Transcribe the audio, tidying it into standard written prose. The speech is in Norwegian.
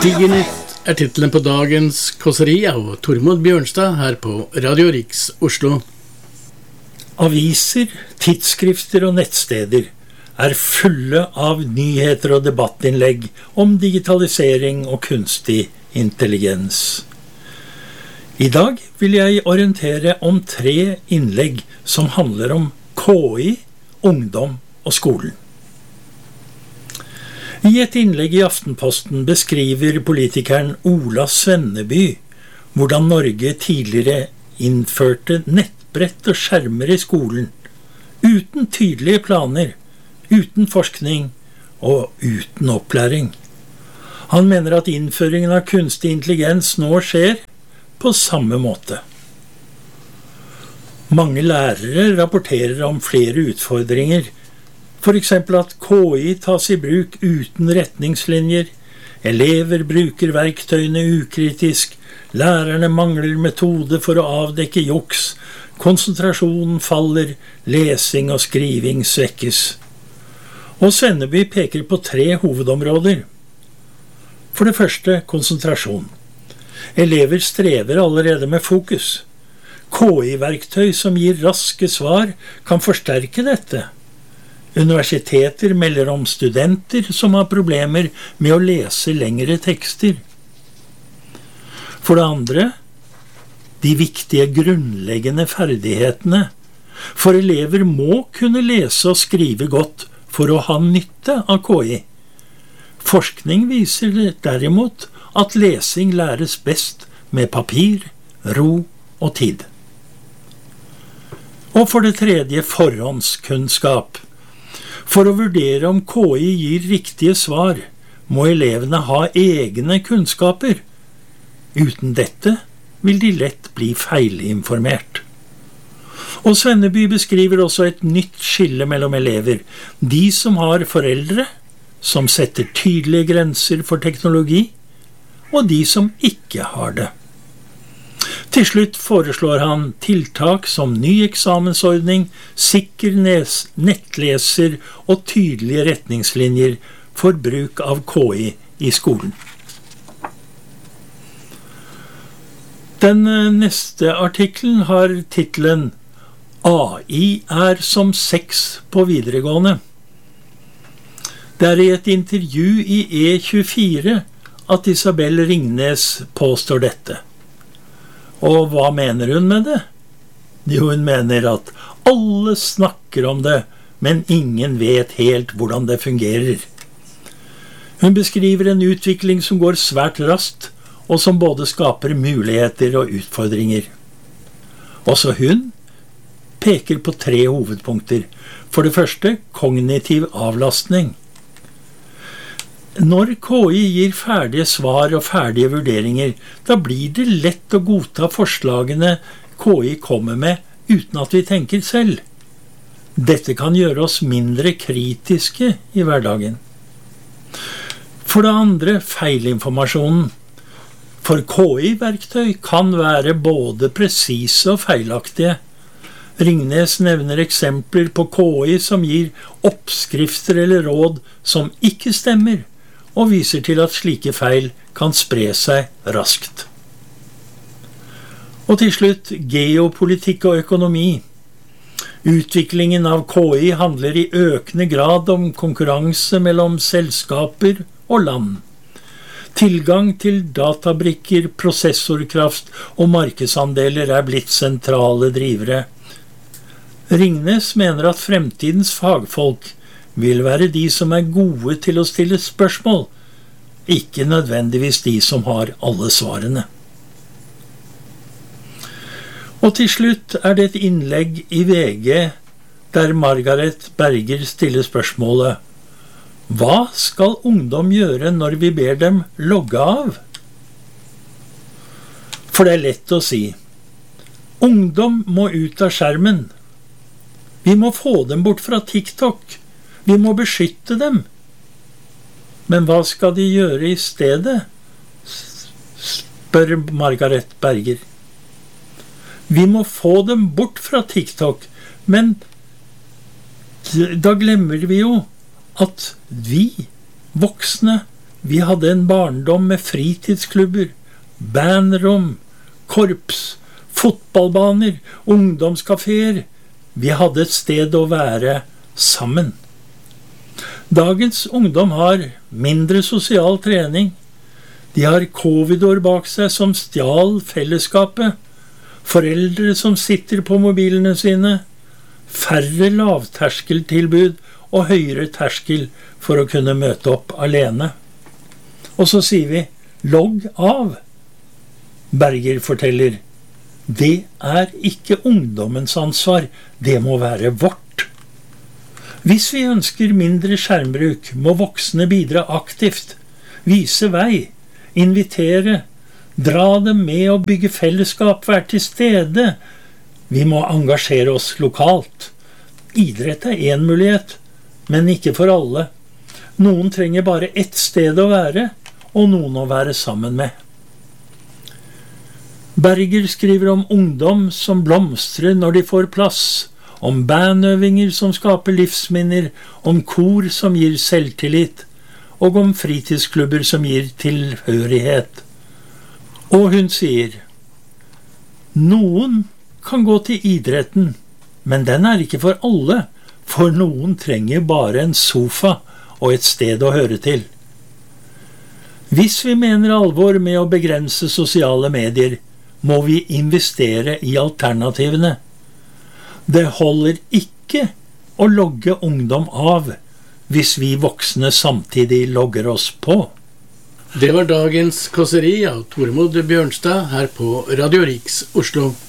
Tigernytt titlen på dagens kåseri av Tormod Bjørnstad her på Radio Riks Oslo. Aviser, tidsskrifter og nettsteder fulle av nyheter og debattinnlegg om digitalisering og kunstig intelligens. I dag vil jeg orientere om 3 innlegg som handler om KI, ungdom og skolen. I et innlegg i Aftenposten beskriver politikeren Ola Svenneby hvordan Norge tidligere innførte nettbrett og skjermer i skolen, uten tydelige planer, uten forskning og uten opplæring. Han mener at innføringen av kunstig intelligens nå skjer på samme måte. Mange lærere rapporterer om flere utfordringer, for eksempel at KI tas i bruk uten retningslinjer, elever bruker verktøyene ukritisk, lærerne mangler metode for å avdekke juks, konsentrasjonen faller, lesing og skriving svekkes. Og Svenneby peker på 3 hovedområder. For det første, konsentrasjon. Elever strever allerede med fokus. KI-verktøy som gir raske svar kan forsterke dette. Universiteter melder om studenter som har problemer med å lese lengre tekster. For det andre, de viktige grunnleggende ferdighetene. For elever må kunne lese og skrive godt for å ha nytte av KI. Forskning viser derimot at lesing læres best med papir, ro og tid. Og for det tredje, forhåndskunnskap. For å vurdere om KI gir riktige svar, må elevene ha egne kunnskaper. Uten dette vil de lett bli feilinformert. Og Svenneby beskriver også et nytt skille mellom elever. De som har foreldre, som setter tydelige grenser for teknologi, og de som ikke har det. Til slutt foreslår han tiltak som ny eksamensordning, sikker nettleser og tydelige retningslinjer for bruk av KI i skolen. Den neste artikkelen har titlen AI som sex på videregående. Det i et intervju i E24 at Isabel Ringnes påstår dette. Og hva mener hun med det? Jo, hun mener at alle snakker om det, men ingen vet helt hvordan det fungerer. Hun beskriver en utvikling som går svært raskt, og som både skaper muligheter og utfordringer. Også hun peker på 3 hovedpunkter. For det første, kognitiv avlastning. Når KI gir ferdige svar og ferdige vurderinger, da blir det lett å godta forslagene KI kommer med uten at vi tenker selv. Dette kan gjøre oss mindre kritiske i hverdagen. For det andre, feilinformasjonen. For KI-verktøy kan være både presise og feilaktige. Ringnes nevner eksempler på KI som gir oppskrifter eller råd som ikke stemmer, og viser til at slike feil kan spre seg raskt. Og til slutt, geopolitikk og økonomi. Utviklingen av KI handler i økende grad om konkurranse mellom selskaper og land. Tilgang til databrikker, prosessorkraft og markedsandeler blitt sentrale drivere. Ringnes mener at fremtidens fagfolk vil være de som gode til å stille spørsmål, ikke nødvendigvis de som har alle svarene. Og til slutt det et innlegg i VG der Margaret Berger stiller spørsmålet: Hva skal ungdom gjøre når vi ber dem logge av? For det lett å si. Ungdom må ut av skjermen. Vi må få dem bort fra TikTok. Vi må beskytte dem. Men hva skal de gjøre i stedet? Spør Margaret Berger. Vi må få dem bort fra TikTok, men da glemmer vi jo at vi, voksne, Vi hadde en barndom med fritidsklubber, bandrom, korps, fotballbaner, ungdomskaféer. Vi hadde et sted å være sammen. Dagens ungdom har mindre sosial trening. De har covid-år bak seg som stjal fellesskapet. Foreldre som sitter på mobilene sine. Færre lavterskeltilbud og høyere terskel for å kunne møte opp alene. Og så sier vi, logg av. Berger forteller, det er ikke ungdommens ansvar, det må være vårt. Hvis vi ønsker mindre skjermbruk, må voksne bidra aktivt, vise vei, invitere, dra dem med og bygge fellesskap, være til stede. Vi må engasjere oss lokalt. Idrett er en mulighet, men ikke for alle. Noen trenger bare ett sted å være, og noen å være sammen med. Berger skriver om ungdom som blomstrer når de får plass, om bandøvinger som skaper livsminner, om kor som gir selvtillit, og om fritidsklubber som gir tilhørighet. Og hun sier, noen kan gå til idretten, men den er ikke for alle, for noen trenger bare en sofa og et sted å høre til. Hvis vi mener alvor med å begrense sosiale medier, må vi investere i alternativene. Det holder ikke å logge ungdom av hvis vi voksne samtidig logger oss på. Det var dagens kåseri av Tormod Bjørnstad her på Radio Riks Oslo.